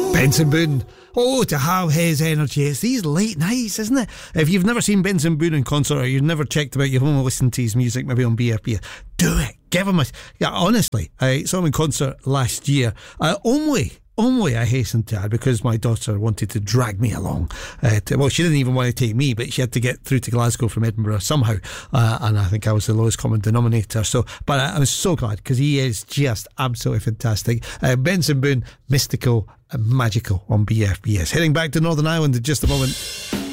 Benson Boone. Oh, to have his energy. It's these late nights, isn't it? If you've never seen Benson Boone in concert, or you've never checked him out, you've only listened to his music maybe on BFB, do it. Give him a... Yeah, honestly, I saw him in concert last year. Only I hasten to add, because my daughter wanted to drag me along. Well, she didn't even want to take me, but she had to get through to Glasgow from Edinburgh somehow. And I think I was the lowest common denominator. But I was so glad, because he is just absolutely fantastic. Benson Boone, mystical and magical on BFBS. Heading back to Northern Ireland in just a moment.